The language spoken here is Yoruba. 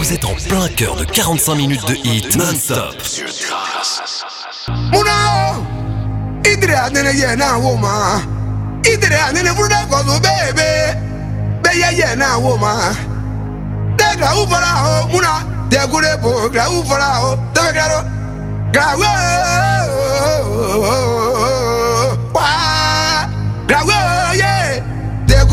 Vous êtes en plein cœur de 45 minutes de hit non-stop. Munao, idria nene yena woma, idria nene vuda kozo bebe, be na woma. Degra ufala ho muna, degure po gra ufala ho, degra gra